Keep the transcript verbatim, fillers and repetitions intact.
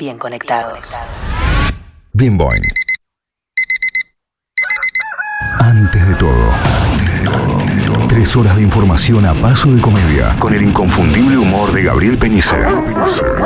bien conectados. Bien Boing. Antes de todo. Tres horas de información a paso de comedia con el inconfundible humor de Gabriel Peñicer.